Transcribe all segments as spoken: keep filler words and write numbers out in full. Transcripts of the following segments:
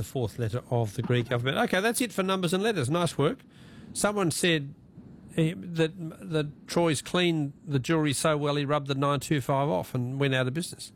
fourth letter of the Greek alphabet. Okay, that's it for numbers and letters. Nice work. Someone said he, that that Troy's cleaned the jewellery so well he rubbed the nine two five off and went out of business.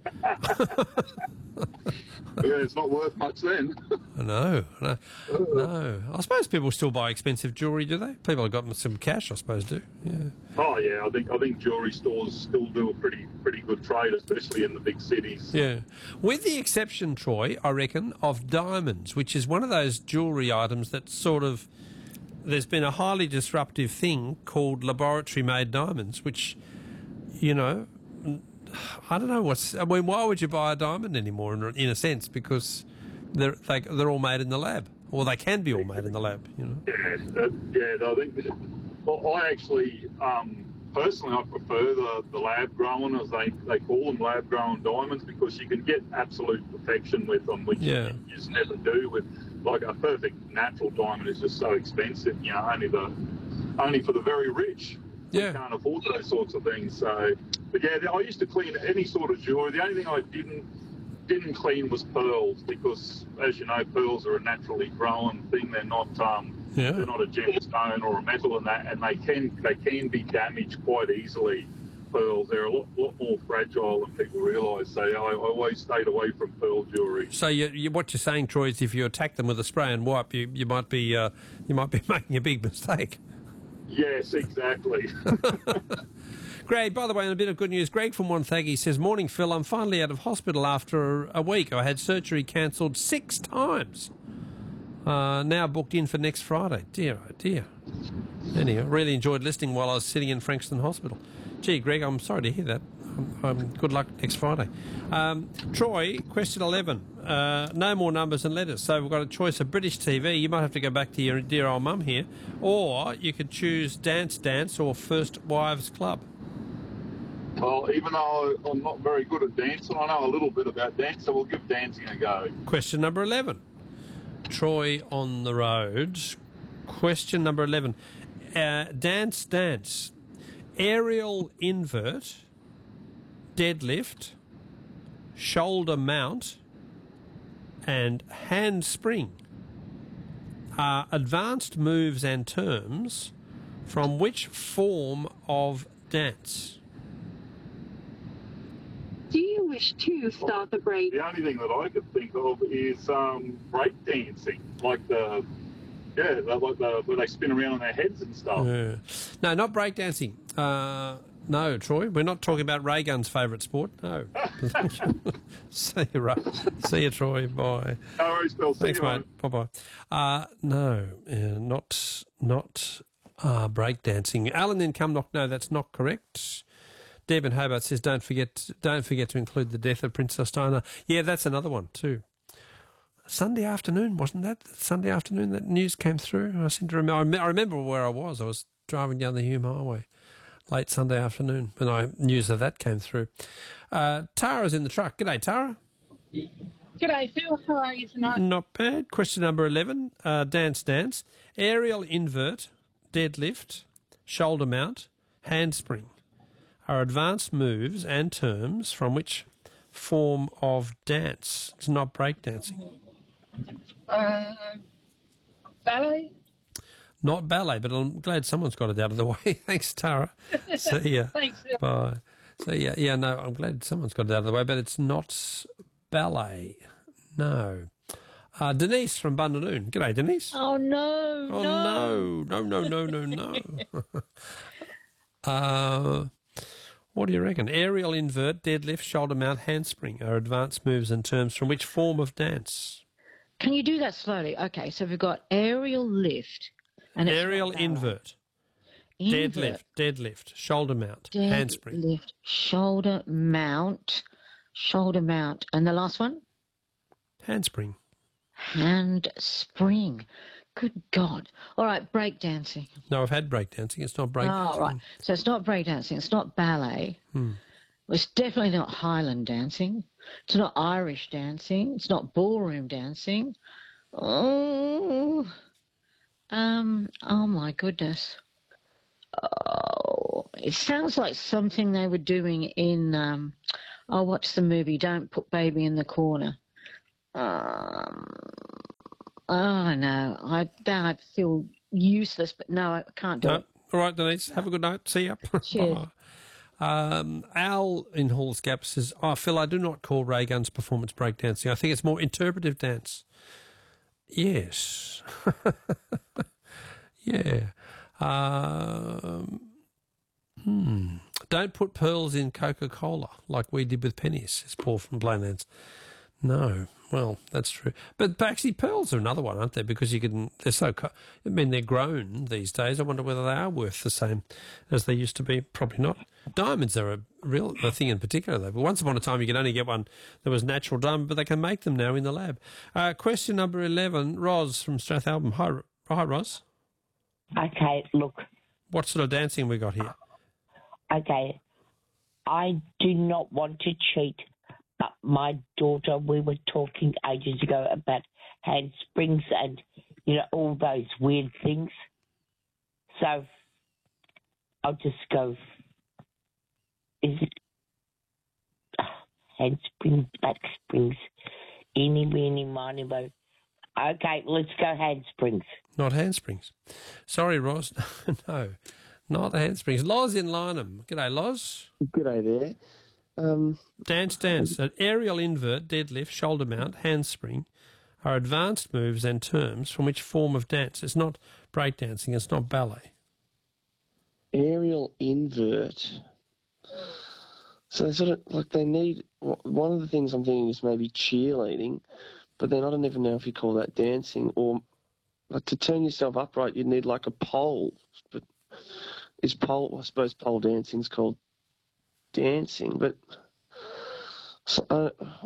Yeah, it's not worth much then. I know, no, no. I suppose people still buy expensive jewellery, do they? People have got some cash, I suppose, do. Yeah. Oh yeah, I think I think jewellery stores still do a pretty pretty good trade, especially in the big cities. Yeah, with the exception, Troy, I reckon, of diamonds, which is one of those jewellery items that sort of there's been a highly disruptive thing called laboratory-made diamonds, which, you know. I don't know what's. I mean, why would you buy a diamond anymore? In, in a sense, because they're they, they're all made in the lab, or they can be all made in the lab. You know. Yeah, uh, yeah. I think. Well, I actually, um, personally, I prefer the, the lab grown, as they, they call them, lab grown diamonds, because you can get absolute perfection with them, which yeah. you, you just never do with like a perfect natural diamond. Is just so expensive. You know, only the only for the very rich. Yeah. You can't afford those sorts of things. So, but yeah, I used to clean any sort of jewellery. The only thing I didn't didn't clean was pearls, because, as you know, pearls are a naturally grown thing. They're not um, yeah. they're not a gemstone or a metal, and that, and they can they can be damaged quite easily. Pearls, they're a lot, lot more fragile than people realise. So I, I always stayed away from pearl jewellery. So you, you, what you're saying, Troy, is if you attack them with a spray and wipe, you, you might be uh, you might be making a big mistake. Yes, exactly. Greg, by the way, and a bit of good news, Greg from Wonthaggi says, "Morning, Phil. I'm finally out of hospital after a week. I had surgery cancelled six times. Uh, now booked in for next Friday. Dear, oh dear. Anyway, really enjoyed listening while I was sitting in Frankston Hospital. Gee, Greg, I'm sorry to hear that. Um, um, good luck next Friday." Um, Troy, question eleven. Uh, no more numbers and letters. So we've got a choice of British T V. You might have to go back to your dear old mum here. Or you could choose Dance Dance or First Wives Club. Well, even though I'm not very good at dancing, I know a little bit about dance, so we'll give dancing a go. Question number eleven. Troy on the road. Question number eleven. Uh, dance Dance. Aerial invert, deadlift, shoulder mount, and handspring are advanced moves and terms from which form of dance? Do you wish to start the break? The only thing that I could think of is um, break dancing, like the yeah, like the where they spin around on their heads and stuff. Yeah. No, not breakdancing. Uh, no, Troy, we're not talking about Ray Gun's favourite sport. No. See you, Ray. See you, Troy. Bye. No worries, Bill. See Thanks, you, mate. Bye bye. Uh, no, uh, not not uh, breakdancing. Alan in Cumnock. No, that's not correct. Deb in Hobart says, "Don't forget, don't forget to include the death of Princess Diana." Yeah, that's another one too. Sunday afternoon, wasn't that Sunday afternoon that news came through? I seem to remember. I remember where I was. I was driving down the Hume Highway late Sunday afternoon when I news of that came through. Uh, Tara's in the truck. G'day, Tara. G'day, Phil. How are you tonight? Not bad. Question number eleven. Uh, dance, dance. Aerial invert, deadlift, shoulder mount, handspring are advanced moves and terms from which form of dance. It's not breakdancing. Uh, ballet? Not ballet, but I'm glad someone's got it out of the way. Thanks, Tara. See ya. Thanks, Phil. Bye. So, yeah, yeah, no, I'm glad someone's got it out of the way, but it's not ballet. No. Uh, Denise from Bundanoon. G'day, Denise. Oh, no, Oh, no. no, no, no, no, no, no. uh, what do you reckon? Aerial invert, deadlift, shoulder mount, handspring are advanced moves and terms from which form of dance? Can you do that slowly? Okay, so we've got aerial lift. And it's Aerial not ballet. invert, Invert, deadlift, deadlift, shoulder mount, handspring. Deadlift, shoulder mount, shoulder mount. And the last one? Handspring. Handspring. Good God. All right, breakdancing. No, I've had breakdancing. It's not breakdancing. Oh, right. So it's not breakdancing. It's not ballet. Hmm. It's definitely not Highland dancing. It's not Irish dancing. It's not ballroom dancing. Oh, um, oh my goodness. Oh, it sounds like something they were doing in, um, oh, what's the movie? Don't Put Baby in the Corner. Um, Oh, no. I, then I feel useless, but no, I can't do No. it. All right, Denise. Have a good night. See ya. Cheers. Bye. Um, Al in Halls Gap says, "Oh, Phil, I do not call Ray Gunn's performance breakdancing. I think it's more interpretive dance." Yes. Yeah. Um, hmm. Don't put pearls in Coca-Cola like we did with pennies, says Paul from Plainlands. No. Well, that's true. But actually, pearls are another one, aren't they? Because you can, they're so, co- I mean, they're grown these days. I wonder whether they are worth the same as they used to be. Probably not. Diamonds are a real a thing in particular, though. But once upon a time, you could only get one that was natural diamond, but they can make them now in the lab. Uh, question number eleven, Roz from Strathalbyn. Hi, hi, Roz. Okay, look. What sort of dancing we got here? Okay, I do not want to cheat, but my daughter, we were talking ages ago about handsprings and, you know, all those weird things. So I'll just go, is it uh, handsprings, back springs, eeny, meeny, miny, mo. Okay, let's go handsprings. Not handsprings. Sorry, Roz. No, not handsprings. Loz in Lynham. G'day, Loz. G'day there. Um, Dance, dance. An aerial invert, deadlift, shoulder mount, handspring are advanced moves and terms from which form of dance. It's not breakdancing. It's not ballet. aerial invert. So they sort of, like, they need, one of the things I'm thinking is maybe cheerleading, but then I don't even know if you call that dancing, or like, to turn yourself upright, you'd need like a pole. But is pole, I suppose pole dancing's called dancing, but so, uh,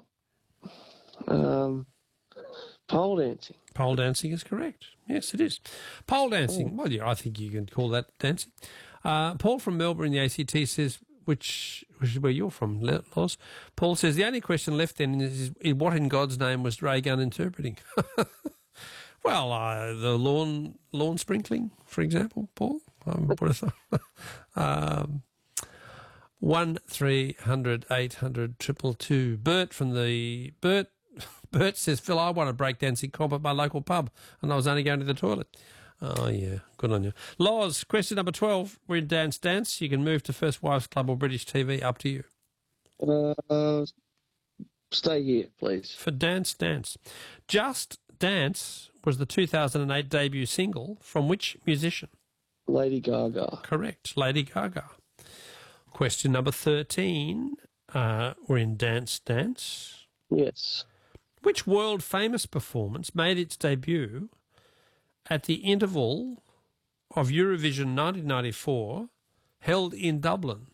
um, pole dancing. Pole dancing is correct. Yes, it is. Pole dancing. Oh. Well, yeah, I think you can call that dancing. Uh, Paul from Melbourne, the A C T, says, which, which is where you're from, Loz. Paul says, the only question left then is, is what in God's name was Ray Gunn interpreting? Well, uh, the lawn lawn sprinkling, for example, Paul. Um, what is that? um, one three hundred eight hundred triple two. Bert from the Bert. Bert says, Phil, I won a breakdancing comp at my local pub, and I was only going to the toilet. Oh yeah, good on you, Loz. Question number twelve. We're in Dance Dance. You can move to First Wives Club or British T V. Up to you. Uh, stay here, please. For Dance Dance, Just Dance was the two thousand eight debut single from which musician? Lady Gaga. Correct, Lady Gaga. Question number thirteen. Uh, we're in Dance Dance. Yes. Which world-famous performance made its debut at the interval of Eurovision nineteen ninety-four, held in Dublin?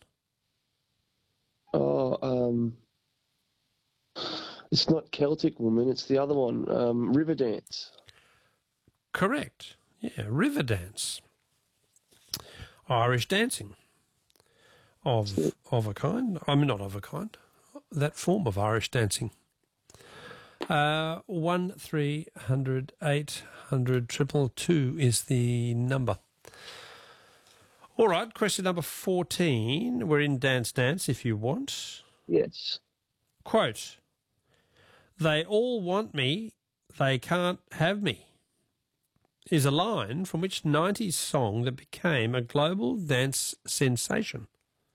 Oh, um, it's not Celtic Woman, it's the other one, um, Riverdance. Correct. Yeah, Riverdance. Irish dancing. Of of a kind. I mean, not of a kind. That form of Irish dancing. Uh, one three hundred eight hundred triple two is the number. All right, question number fourteen. We're in Dance Dance if you want. Yes. Quote, they all want me, they can't have me, is a line from which nineties song that became a global dance sensation?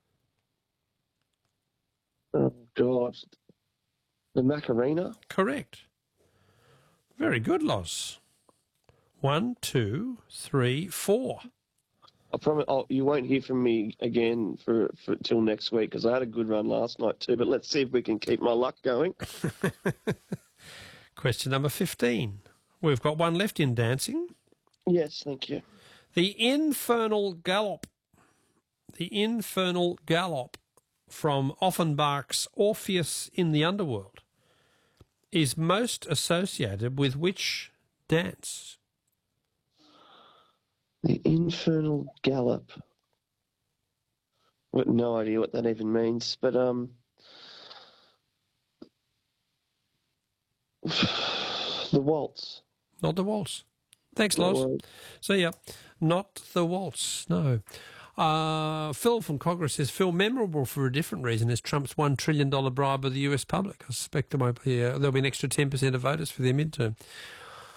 Oh, God. The Macarena? Correct. Very good, Loz. One, two, three, four. I promise oh, you won't hear from me again for, for till next week, because I had a good run last night too, but let's see if we can keep my luck going. Question number fifteen. We've got one left in dancing. Yes, thank you. The infernal gallop. The infernal gallop from Offenbach's Orpheus in the Underworld is most associated with which dance? The Infernal Gallop. I've got no idea what that even means, but um, the waltz. Not the waltz. Thanks, Loz. Well, See ya. Not the waltz, no. Uh, Phil from Congress says, Phil, memorable for a different reason is Trump's one trillion dollars bribe of the U S public. I suspect there might be, uh, there'll be an extra ten percent of voters for their midterm.